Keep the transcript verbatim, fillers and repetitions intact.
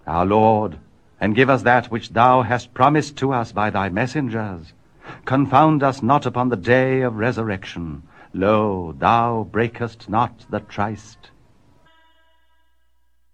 our Lord, and give us that which thou hast promised to us by thy messengers. Confound us not upon the day of resurrection. Lo, thou breakest not the tryst.